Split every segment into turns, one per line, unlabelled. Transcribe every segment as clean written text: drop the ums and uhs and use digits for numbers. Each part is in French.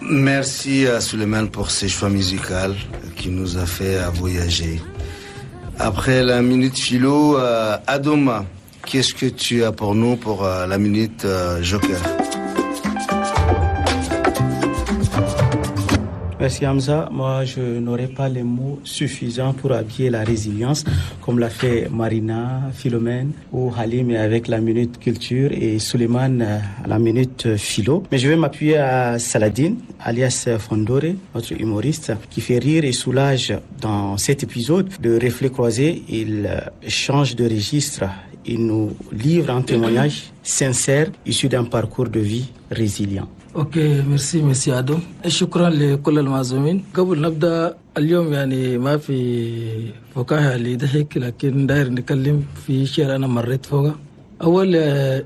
Merci à Suleiman pour ses choix musicaux qui nous a fait voyager. Après la minute philo, Adoma, qu'est-ce que tu as pour nous pour la minute Joker?
Merci Hamza. Moi, je n'aurai pas les mots suffisants pour habiller la résilience, comme l'a fait Marina, Philomène ou Halim avec la minute culture et Suleiman à la minute philo. Mais je vais m'appuyer à Saladin, alias Fondore, notre humoriste, qui fait rire et soulage dans cet épisode de Reflets croisés. Il change de registre. Il nous livre un témoignage sincère issu d'un parcours de vie résilient.
اوكي ميرسي عدو. شكرا لكل المعزومين. قبل نبدا اليوم يعني ما في فكاهه لضحك، لكن داير نتكلم في شيء انا مريت فوقه. اول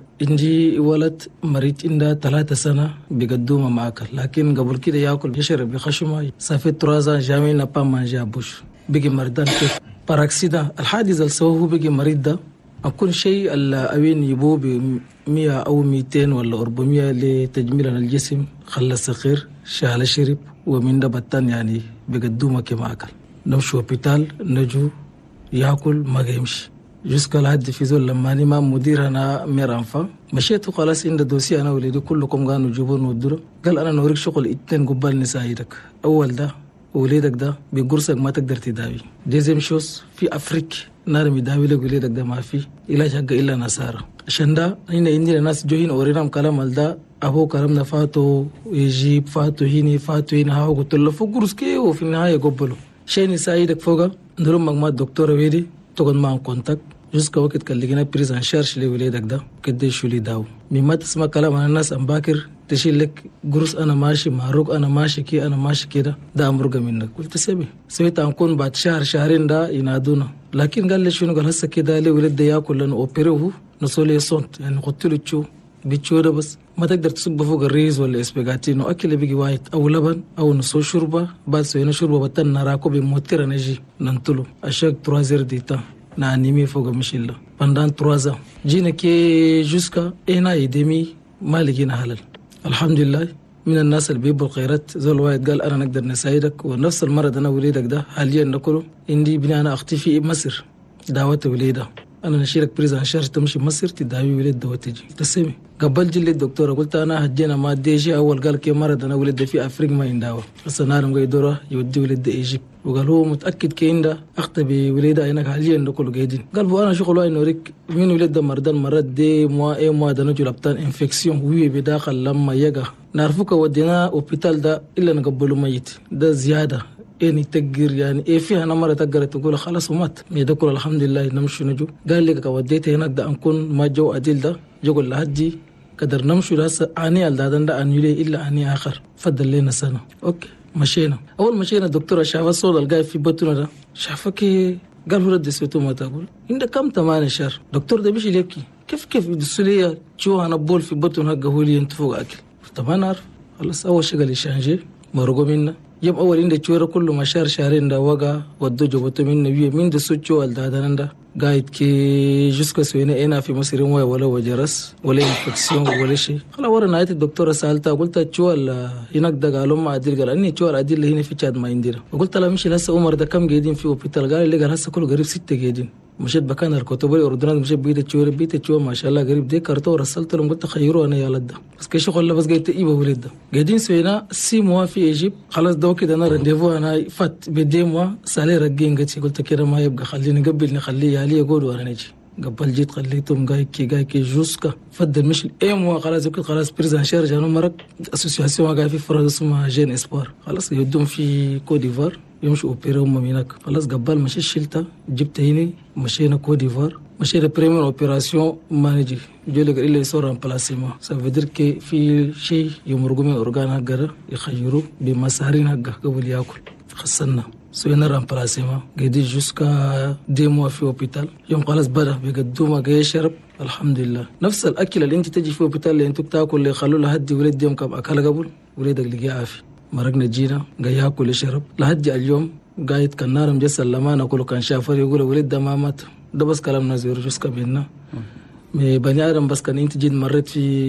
انجي ولد مريض عنده 3 سنة بقدومه معاكل، لكن قبل كده ياكل يشرب بخشمه. سافيت 3 ans jamais n'a pas mangé à bouche. بقي مردان كيف par accident. الحادث اللي سووه بقي مريض ده أكون شيء الأوين يبوه ب100 أو 200 ولا 400 لتجميل الجسم، خلى الصغير شال شرب ومن ده بطن يعني بقدومه كما أكل. نمشي هوبيتال نجو يأكل ما يمشي. جوسكا لحد في زول لما أنا ما مدير أنا ميرانفا مشيت وخلاص عند دوسي أنا ولدي كلكم قالوا جيبون ودرة. قال أنا نوريك شغل 2 قبال نسايدك. أول ده وليدك ده بقرصك ما تقدر تداوي. ديزم شوس في أفريق نار يداوي لك وليدك ده ما في علاج حق إلا نصارى. عشان ده هنا عندنا ناس جوهين أورينام كلام ده أبو كلامنا فاتو يجيب فاتو هنا هاو قلت له فوق قرص كي وفي النهاية قبله شيء نسايدك فوقه. ندرم مجموعة دكتورة ويدي تقعد معهم كونتاكت جوسكا وقت كان لقينا بريز عن شارش لوليدك ده كده شو لي داو. مما تسمع كلام عن الناس أم باكر تشيل لك قرص أنا ماشي معروق أنا ماشي كي أنا ماشي كده ده أمرق منك. قلت سويت أنكون بعد شهرين ده ينادونا، لكن قال لي شنو؟ قال هسه كده لي ولد ده ياكل لأنه أوبيروه نسولي صوت يعني قلت له تشو بتشو ده بس ما تقدر تصب فوق الريز ولا اسباجاتينو أكل بيجي وايت أو لبن أو نسو شوربة. بعد سوينا شوربة بتن نراكو بموتير نجي ننتلو أشاك 3 heures du temps na animi foga mishilla pendant 3 ans jina ke jusqu'à 1 an et demi ما لقينا حلال. الحمد لله من الناس اللي بيبوا الخيرات زول واحد قال انا نقدر نساعدك، ونفس المرض انا وليدك ده حاليا نقوله عندي بني انا اختي في مصر دعوت وليده انا نشيلك بريز عن شهر تمشي مصر تداوي وليد ده وتجي تسمي. قبل جلي الدكتوره قلت انا هجينا ما ديجي اول قال كي مرض انا وليد في افريقيا ما ينداوى هسه نارم قيدوره يودي وليد ده ايجيب، وقال هو متاكد كي عنده اختي بوليده هناك حاليا نقول قاعدين. قال انا شغله انه ريك مين وليد ده مرضان مرض دي موا ده نجو لبتان انفكسيون وي بداخل لما يقع نعرفوك ودينا اوبيتال ده الا نقبله ميت ده زياده يعني تقدر يعني ايه فيها انا مره تقدر تقول خلاص ومات يدكل الحمد لله نمشي نجو. قال لك وديته هناك ده انكون ما جو اديل ده جو لهدي قدر نمشي هسه اني الدادن ده انيلي الا اني اخر فضل لنا سنه. اوكي مشينا. اول مشينا الدكتوره شافت الصوت القايد في بطنه ده شافك قال له رد سويته ما تقول عندك كم 8 شهر. دكتور ده بيجي يبكي كيف يدسوا لي شو انا بول في بطنه حقه هو اللي انت فوق اكل. طب انا عارف خلاص اول شيء قال لي شانجي مرقوا منا يوم أول إنده شوية كله ما شهرين ده وقع ودو جبته منه بيه من ده سوتشو الدادان ده قايد كي جسكو سوينا إنا في مصر موية ولا وجرس ولا إنفكسيون ولا شيء. خلا ورا نهاية الدكتورة سألتها قلت شو هناك ده قالوا ما عدل قال إني شو العدل هنا في تشاد ما يندير. وقلت له مش لسه عمر ده كم قاعدين في أوبيتال؟ قال لي قال هسه كله قريب 6 قاعدين. مشيت بكان الكتبولي أردنات مشيت بيت شو ما شاء الله قريب دي كارتو ورسلت لهم قلت خيروا أنا يا لده بس كي شغل بس قلت إيه بولد ده قاعدين سوينا 6 mois في إيجيب خلاص ده كده أنا رنديفو أنا فات بدي mois سالي رجين قلت كده ما يبقى خليني قبل نخليه عليه يقول وانا نجي قبل جيت خليتهم جاي كي جوسكا فضل مش ايموا خلاص يمكن خلاص بريزان شارج انا مرق اسوسياسيون جاي في فرنسا اسمها جين اسبوار خلاص يودون في كوت ديفوار يمشوا اوبيرهم هناك خلاص قبل مشي شلتا جبت هنا مشينا كوت ديفوار مشينا بريمير اوبيراسيون ما نجي جولك الا يصير رامبلاسيمون سا فيدير كي في شيء يمرقوا من اورغان هكذا يخيروا بمسارين هكذا قبل ياكل خسرنا سوينا رامبلاسيمون قاعدين جوسكا 2 mois في اوبيتال يوم خلاص بدا بيقدوما جاي يشرب الحمد لله نفس الاكل اللي انت تجي في اوبيتال اللي انت تاكل اللي يخلوا له هدي ولد يوم كم اكل قبل ولدك لقى عافي مرقنا جينا جاي ياكل يشرب لهدي اليوم قايد كان نارم جسل لما نقول كان شافر يقول ولد ده ما مات ده بس كلام نزير جوسكا بينا بني ادم بس كان انت جيت مريت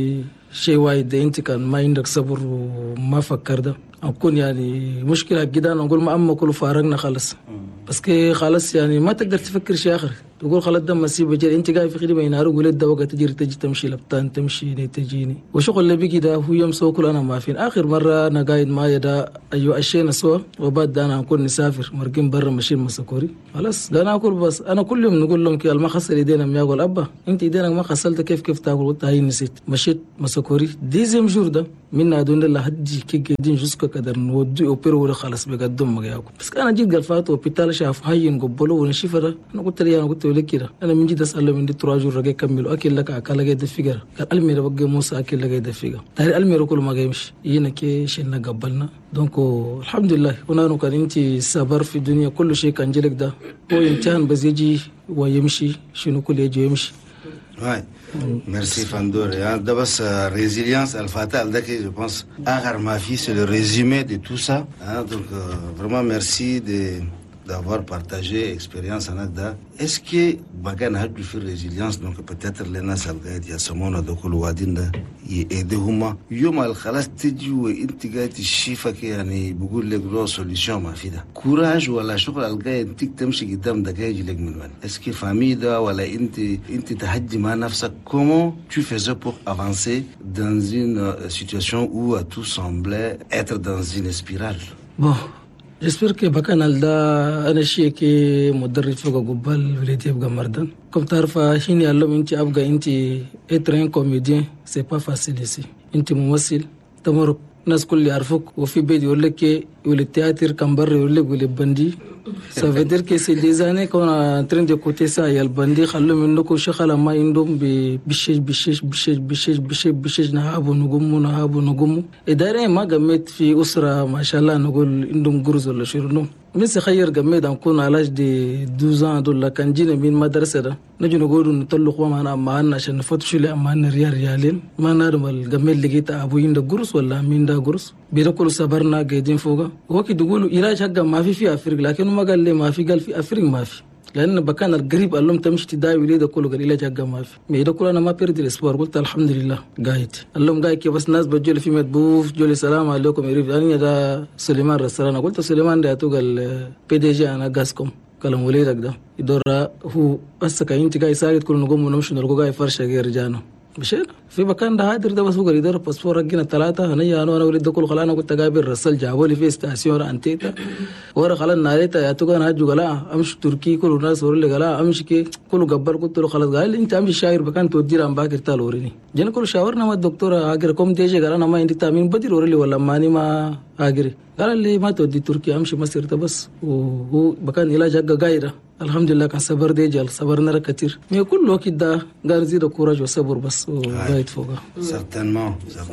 شيء وايد انت كان ما عندك صبر وما فكر ده اكون يعني مشكله كده نقول ما اما كله فارقنا خلص بس كي خلاص يعني ما تقدر تفكر شيء اخر تقول خلاص ده مسيب بجري انت قاعد في خدمه ينهار ولد ده وقت تجي تمشي لبتان تمشي تجيني وشغل اللي بيجي ده هو يوم سو كل انا ما فين اخر مره انا قاعد معايا ده ايوه اشينا سوا وبعد ده انا اكون نسافر مرقين برا ماشيين مسكوري خلاص ده انا اكل بس انا كل يوم نقول لهم كي ما خسر ايدينا ما يقول ابا انت ايدينك ما خسلت كيف تاكل قلت هاي نسيت مشيت مسكوري ديزم جور ده من دون الله حدي كي قاعدين جوسكا قدر نودي اوبيرو ولا خلاص بقدم ما ياكل بس انا جيت قلفات وبيتال شاف هاي نقبلوا ونشفره انا قلت لي انا قلت له كده انا من جد اساله من دي 3 جور رجع كملوا اكل لك اكل جاي دفيغر قال المير بقى موسى اكل لك دفيغر تاري المير كل ما جايمش ينا كي شلنا قبلنا دونك الحمد لله وانا كان انت صبر في الدنيا كل شيء كان جلك ده هو امتحان بس يجي ويمشي شنو كل يجي يمشي
Ouais. Merci Fandor. D'abord, résilience, Al-Fatah, je pense, Agar Mafi, c'est le résumé de tout ça. Donc, vraiment, merci d'avoir partagé l'expérience en Agda. Est-ce que Bagan a pu faire résilience? Donc, peut-être Lena Salgaïd, il y a ce monde de Koulouadinda, il est aidé Houma. Yom al-Khalas, Tidjou, et Intigati Shifa, qui a beaucoup de grosses solutions, ma fille. Courage, ou la chocolat al-Gaïd, Tiktam Shigidam, Dagaïd, Legminwan. Est-ce que famille, ou la Inti Tahadji Manafsa, comment tu faisais pour avancer dans une situation où tout semblait être dans une spirale?
Bon. J'espère que بكان ده أنا شيء كمدرب فوق قبل وليتي يبقى مردان كم تعرف هني علم أنت أبغى أنت être un comédien c'est pas facile ici أنت ممثل تمر الناس كل يعرفوك وفي بيت يقول لك يقول التياتر كم برا يقول لك يقول البندي ça veut dire que c'est des années qu'on est en train d'écouter ça يا البندي خلوا منكم شغلة ما عندهم بشيش نهابوا نقوموا إدارة ما قمت في أسرة ما شاء الله نقول عندهم قرز ولا شنو مثل خير قمت نكون على دي 12 دول كان جينا من مدرسة ده نجي نقول نطلق معنا عشان نفتشوا لي معنا ريالين ما نرمل قمت لقيت أبوي عنده قرص ولا مين ده قرص بيركلوا صبرنا قاعدين فوقه وقت يقولوا علاج حقا ما في أفريق لكن ما قال لي ما في قال في أفريق ما في لأن بكان القريب قال لهم تمشي تداوي وليد كله قال علاج حقا ما في ما كله أنا ما بيرد الأسبوع قلت الحمد لله قايد قال لهم قايد كي بس ناس بتجول في مدبوف جولي السلام عليكم يريد أنا ده سليمان رسالنا قلت سليمان ده قال PDG أنا قاسكم كلام وليدك ده يدور هو أسكا أنت قايد ساعد كل نقوم ونمشي نلقو قايد فرشة غير رجانا مشينا في مكان ده هادر ده بس هو قريدر باسبور رجينا 3 انا ولد كل خلانا كنت قابل رسل جابوا لي في استاسيون انتيتا ورا خلنا ناريتا يا تو انا هاجو قلا امشي تركي كل الناس ورا اللي قلا امشي كي كله قبر قلت له خلاص قال انت امشي شاعر بكان تودير ام باكر تالوريني جن كل شاورنا مع الدكتور اجر كوم تيجي قال انا ما عندي تامين بدير ورا اللي ولا ماني ما اجري قال لي ما تودي تركيا امشي مصر بس وهو بكان علاج حق غايره الحمد لله كان صبر دي جال صبرنا كثير mais كل وقت ده قال زيد كوراج وصبر بس وغايت فوق
certainement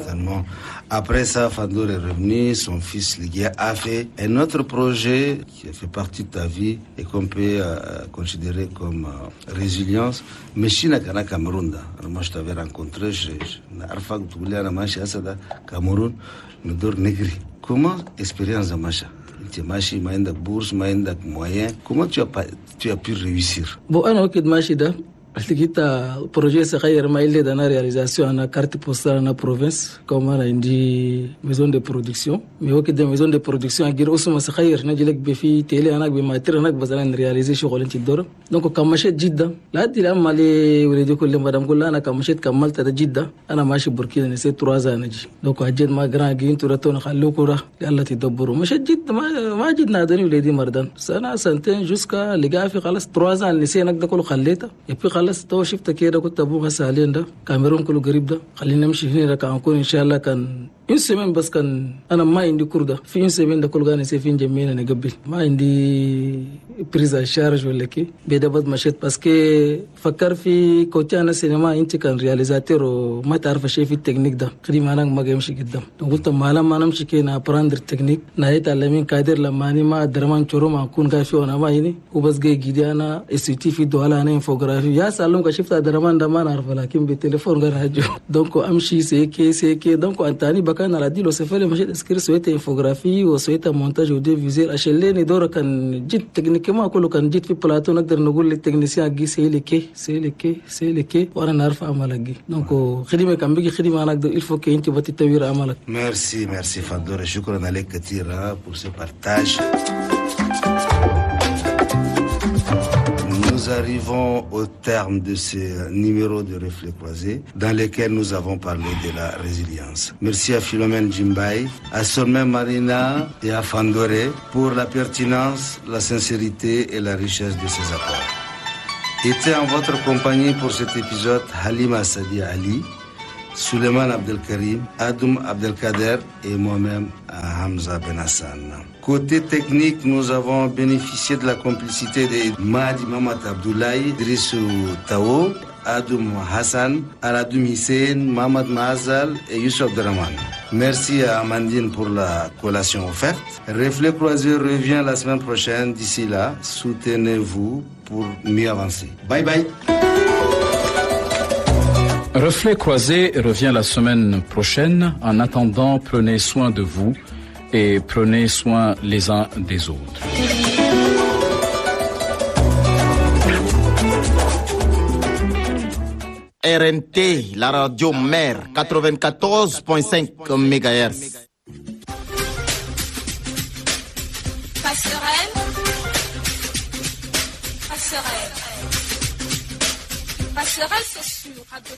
après ça Fandor est revenu son fils Ligia a fait un autre projet qui fait partie de ta vie et qu'on peut considérer comme résilience mais china kana Cameroun da moi je t'avais rencontré na arfa tu voulais ana machi asada Cameroun Nodor Negri comment expérience de macha ماشي ما عندك بورس ما عندك موين comment tu as pu réussir
bon انا وقت ماشي ده لقيت بروجي صغير ما اللي انا رياليزاسيون انا كارت بوستال انا بروفنس كما انا عندي ميزون دي برودكسيون مي وقت ده ميزون دي برودكسيون غير اسمه صغير نجي لك بفي تيلي انا بماتير انا بس انا رياليزي شغل انت الدور دونك كم مشيت جدا لحد الان مالي ولدي كل ما دام انا كم مشيت كملت جدا انا ماشي بوركينا نسيت 3 نجي دونك اجيت ما جران جين تورتون خلوكوا راه يلا تدبروا مشيت جدا ما جدنا دني ولدي مردان سنه سنتين جوسكا لقى في خلاص 3 نسينا ده كله خليته يبقى خلاص تو شفت كده كنت ابوها سالين ده كاميرون كله قريب ده خلينا نمشي هنا كان نكون ان شاء الله كان une semaine بس كان انا ما عندي كرده في une semaine ده كله كان سيفين جميله نقبل ما عندي بريز شارج ولا كي بدا بد مشيت باسكو فكر في كوتي انا سينما انت كان رياليزاتور وما تعرف شيء في التكنيك ده خدي انا ما امشي قدام قلت ما لما انا امشي كده ابراندر تكنيك نهيت علمين قادر لما اني ما درمان شورو ما اكون قايف وانا ما هنا وبس جاي جدي انا SCT في دوله انا انفوغرافي يا سلام كشفت درمان ده ما نعرف لكن بالتليفون غير هجو دونك امشي سيكي دونك انتاني kan ala dilo se fele machin inscrire souhaite infographie ou souhaite montage audiovisuel achele ni dora kan jit techniquement ko kan jit fi plateau nak der nugul les techniciens gi c'est le ke wana narfa amalagi donc khidime kan bigi khidime nak il faut que inti bati tawir amalak.
Merci Fandore, shukran alek katira pour ce partage. Nous arrivons au terme de ce numéro de Reflets Croisés dans lequel nous avons parlé de la résilience. Merci à Philomène Djimbaï, à Solmen Marina et à Fandore pour la pertinence, la sincérité et la richesse de ces apports. Était en votre compagnie pour cet épisode Halima Sadia Ali, Suleiman Abdelkarim, Adoum Abdelkader et moi-même Hamza Ben Hassan. Côté technique, nous avons bénéficié de la complicité de Mahdi Mamat Abdoulaye, Drissou Tao, Adoum Hassan, Aladoum Hussein, Mahmoud Mahazal et Youssef Abderrahman. Merci à Amandine pour la collation offerte. Reflet Croisé revient la semaine prochaine. D'ici là, soutenez-vous pour mieux avancer. Bye bye.
Reflet Croisé revient la semaine prochaine. En attendant, prenez soin de vous et prenez soin les uns des autres.
RNT, la radio mère, 94.5 MHz. Passerelle, c'est sur Radio